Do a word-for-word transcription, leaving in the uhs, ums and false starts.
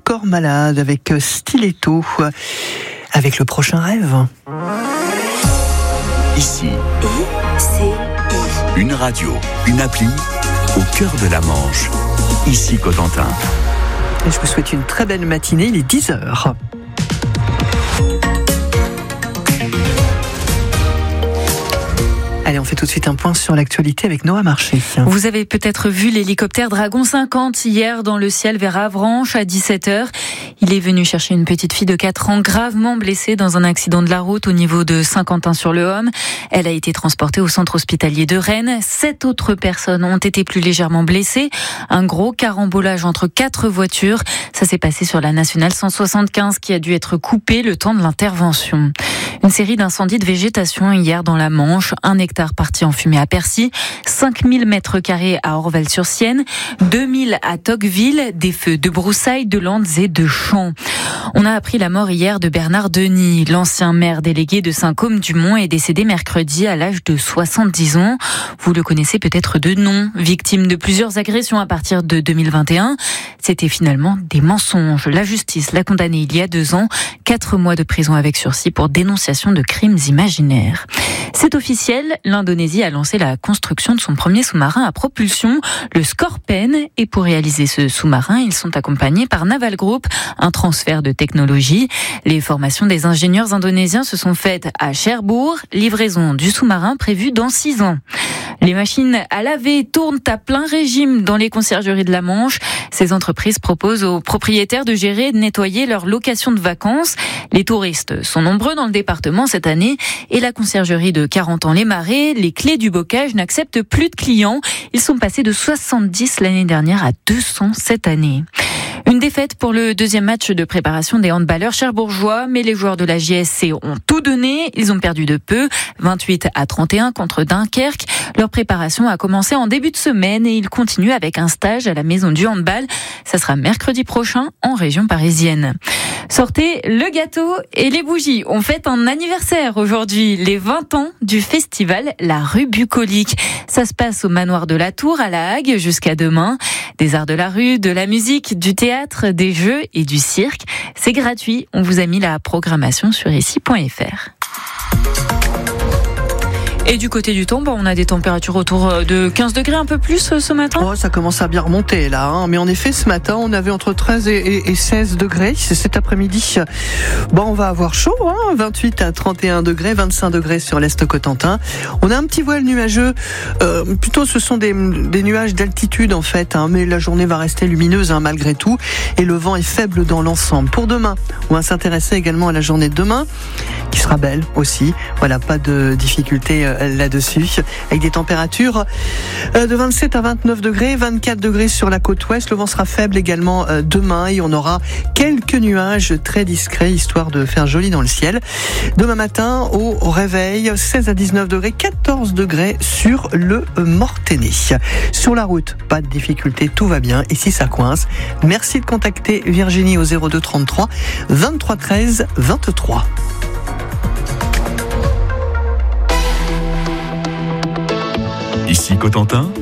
Corps Malade avec Stiletto, avec le prochain rêve. Ici, I, C, I. Une radio, une appli, au cœur de la Manche. Ici Cotentin. Et je vous souhaite une très belle matinée, il est dix heures. Allez, on fait tout de suite un point sur l'actualité avec Noah Marché. Vous avez peut-être vu l'hélicoptère Dragon cinquante hier dans le ciel vers Avranches à dix-sept heures. Il est venu chercher une petite fille de quatre ans gravement blessée dans un accident de la route au niveau de Saint-Quentin-sur-le-Homme. Elle a été transportée au centre hospitalier de Rennes. Sept autres personnes ont été plus légèrement blessées. Un gros carambolage entre quatre voitures. Ça s'est passé sur la nationale cent soixante-quinze qui a dû être coupée le temps de l'intervention. Une série d'incendies de végétation hier dans la Manche. Un hectare parti en fumée à Percy, cinq mille mètres carrés à Orval-sur-Sienne, deux mille à Tocqueville, des feux de broussailles, de landes et de champs. On a appris la mort hier de Bernard Denis. L'ancien maire délégué de Saint-Côme-du-Mont est décédé mercredi à l'âge de soixante-dix ans. Vous le connaissez peut-être de nom. Victime de plusieurs agressions à partir de deux mille vingt et un. C'était finalement des mensonges. La justice l'a condamné il y a deux ans. Quatre mois de prison avec sursis pour dénonciation de crimes imaginaires. C'est officiel, l'Indonésie a lancé la construction de son premier sous-marin à propulsion, le Scorpen. Et pour réaliser ce sous-marin, ils sont accompagnés par Naval Group, un transfert de technologie. Les formations des ingénieurs indonésiens se sont faites à Cherbourg, livraison du sous-marin prévue dans six ans. Les machines à laver tournent à plein régime dans les conciergeries de la Manche. Ces entreprises proposent aux propriétaires de gérer et de nettoyer leur location de vacances. Les touristes sont nombreux dans le département cette année et la conciergerie de Carentan-les-Marais, les clés du bocage n'acceptent plus de clients. Ils sont passés de soixante-dix l'année dernière à deux cents cette année. Une défaite pour le deuxième match de préparation des handballeurs cherbourgeois, mais les joueurs de la J S C ont tout donné. Ils ont perdu de peu, vingt-huit à trente et un contre Dunkerque. Leur préparation a commencé en début de semaine et ils continuent avec un stage à la maison du handball. Ça sera mercredi prochain en région parisienne. Sortez le gâteau et les bougies. On fête un anniversaire aujourd'hui, les vingt ans du festival La Rue Bucolique. Ça se passe au manoir de la Tour à La Hague jusqu'à demain. Des arts de la rue, de la musique, du théâtre, des jeux et du cirque. C'est gratuit. On vous a mis la programmation sur ici point f r. Et du côté du temps, bah, on a des températures autour de quinze degrés, un peu plus ce matin. Oh, ça commence à bien remonter là, hein. Mais en effet, ce matin, on avait entre treize et seize degrés. Cet après-midi, bon, on va avoir chaud, hein. vingt-huit à trente et un degrés, vingt-cinq degrés sur l'Est Cotentin. On a un petit voile nuageux. Euh, plutôt, ce sont des, des nuages d'altitude en fait, hein. Mais la journée va rester lumineuse hein, malgré tout. Et le vent est faible dans l'ensemble. Pour demain, on va s'intéresser également à la journée de demain, qui sera belle aussi. Voilà, pas de difficulté euh, là-dessus, avec des températures de vingt-sept à vingt-neuf degrés, vingt-quatre degrés sur la côte ouest. Le vent sera faible également demain et on aura quelques nuages très discrets, histoire de faire joli dans le ciel. Demain matin, au réveil, seize à dix-neuf degrés, quatorze degrés sur le Mortainais. Sur la route, pas de difficulté, tout va bien. Et si ça coince, merci de contacter Virginie au zéro deux trente-trois vingt-trois treize vingt-trois. Ici Cotentin,